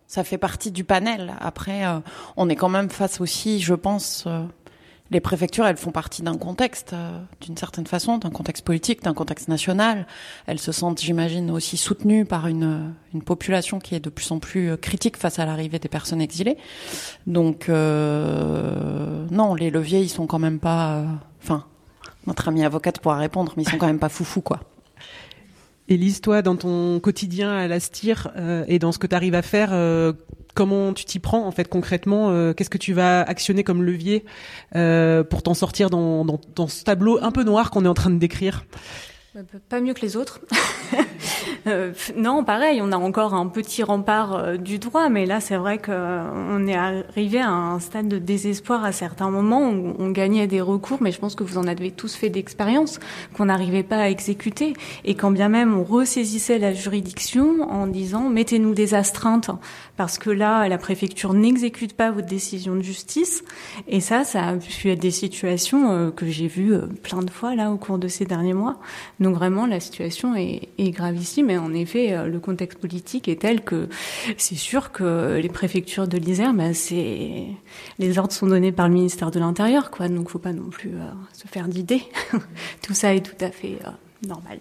ça fait partie du panel. Après, on est quand même face aussi, je pense, les préfectures, elles font partie d'un contexte, d'une certaine façon, d'un contexte politique, d'un contexte national. Elles se sentent, j'imagine, aussi soutenues par une population qui est de plus en plus critique face à l'arrivée des personnes exilées. Donc, non, les leviers, ils sont quand même pas... notre amie avocate pourra répondre, mais ils sont quand même pas foufous, quoi. Élise, toi, dans ton quotidien à l'Astir et dans ce que tu arrives à faire, comment tu t'y prends en fait concrètement? Qu'est-ce que tu vas actionner comme levier pour t'en sortir dans ce tableau un peu noir qu'on est en train de décrire? Pas mieux que les autres. Non, pareil, on a encore un petit rempart du droit, mais là, c'est vrai qu'on est arrivé à un stade de désespoir à certains moments où on gagnait des recours, mais je pense que vous en avez tous fait d'expérience, qu'on n'arrivait pas à exécuter. Et quand bien même on ressaisissait la juridiction en disant « mettez-nous des astreintes », parce que là, la préfecture n'exécute pas votre décision de justice. Et ça a pu être des situations que j'ai vues plein de fois là au cours de ces derniers mois. Donc vraiment, la situation est gravissime. Et en effet, le contexte politique est tel que c'est sûr que les préfectures de l'Isère, les ordres sont donnés par le ministère de l'Intérieur, quoi. Donc faut pas non plus se faire d'idées. Tout ça est tout à fait normal.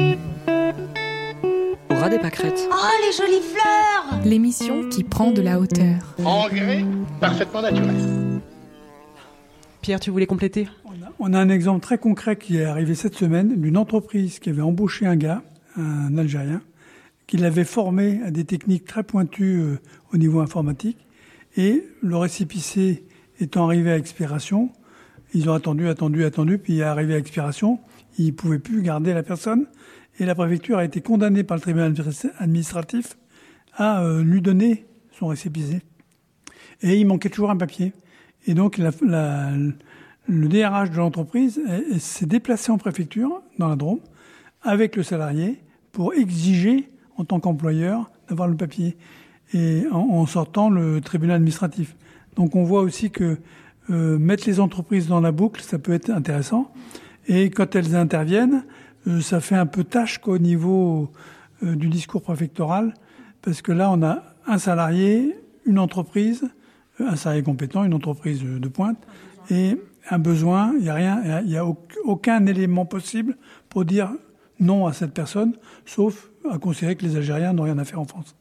Au ras des pâquerettes. Oh, les jolies fleurs! L'émission qui prend de la hauteur. Engrais parfaitement naturel. Pierre, tu voulais compléter? On a un exemple très concret qui est arrivé cette semaine d'une entreprise qui avait embauché un gars, un Algérien, qui l'avait formé à des techniques très pointues au niveau informatique. Et le récépissé étant arrivé à expiration, ils ont attendu, puis il est arrivé à expiration. Ils ne pouvaient plus garder la personne. Et la préfecture a été condamnée par le tribunal administratif à lui donner son récépissé. Et il manquait toujours un papier. Et donc le DRH de l'entreprise s'est déplacé en préfecture, dans la Drôme, avec le salarié, pour exiger, en tant qu'employeur, d'avoir le papier, et en sortant le tribunal administratif. Donc on voit aussi que mettre les entreprises dans la boucle, ça peut être intéressant. Et quand elles interviennent, ça fait un peu tâche au niveau du discours préfectoral, parce que là, on a un salarié, une entreprise, un salarié compétent, une entreprise de pointe, et un besoin, il n'y a aucun élément possible pour dire non à cette personne, sauf à considérer que les Algériens n'ont rien à faire en France.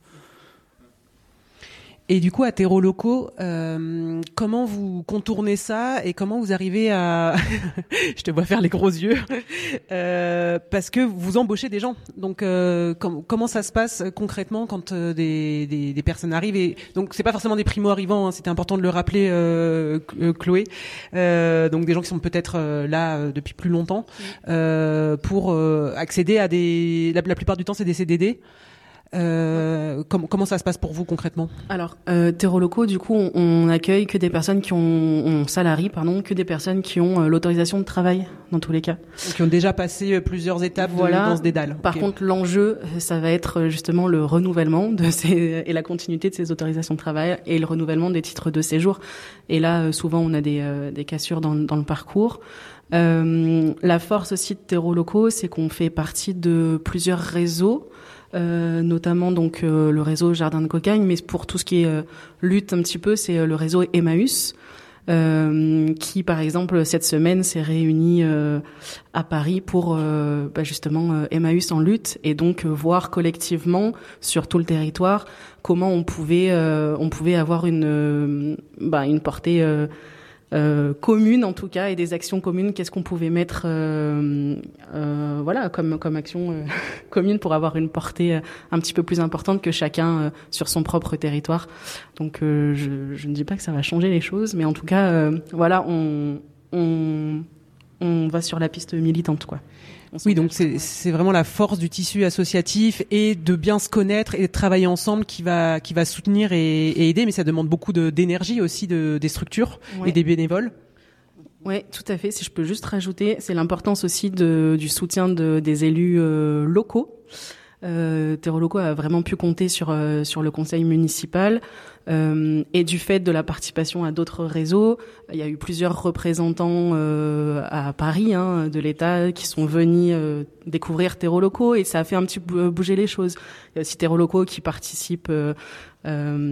Et du coup, à terreaux locaux, comment vous contournez ça et comment vous arrivez à... Je te vois faire les gros yeux. Parce que vous embauchez des gens. Donc, comment ça se passe concrètement quand des personnes arrivent? Et donc, c'est pas forcément des primo-arrivants, hein, c'était important de le rappeler, Chloé. Donc, des gens qui sont peut-être là depuis plus longtemps pour accéder à des... La plupart du temps, c'est des CDD. Comment ça se passe pour vous concrètement? Alors, terreaux locaux, du coup, on accueille que des personnes on salarie, que des personnes qui ont l'autorisation de travail, dans tous les cas. Donc, qui ont déjà passé plusieurs étapes dans ce dédale. Par contre, l'enjeu, ça va être justement le renouvellement et la continuité de ces autorisations de travail et le renouvellement des titres de séjour. Et là, souvent, on a des cassures dans le parcours. La force aussi de terreaux locaux, c'est qu'on fait partie de plusieurs réseaux. Notamment donc le réseau Jardin de Cocagne, mais pour tout ce qui est lutte un petit peu, c'est le réseau Emmaüs, qui par exemple cette semaine s'est réuni à Paris pour justement Emmaüs en lutte, et donc voir collectivement sur tout le territoire comment on pouvait avoir une portée commune en tout cas, et des actions communes. Qu'est-ce qu'on pouvait mettre comme action commune pour avoir une portée un petit peu plus importante que chacun sur son propre territoire. Donc je ne dis pas que ça va changer les choses, mais en tout cas on va sur la piste militante, quoi. Oui, donc c'est vraiment la force du tissu associatif et de bien se connaître et de travailler ensemble qui va soutenir et aider, mais ça demande beaucoup d'énergie aussi des structures et des bénévoles. Oui, tout à fait. Si je peux juste rajouter, c'est l'importance aussi du soutien des élus locaux. Terreaux locaux a vraiment pu compter sur le conseil municipal, et du fait de la participation à d'autres réseaux, il y a eu plusieurs représentants à Paris de l'État qui sont venus découvrir terreaux locaux, et ça a fait un petit peu bouger les choses. Il y a aussi terreaux locaux qui participent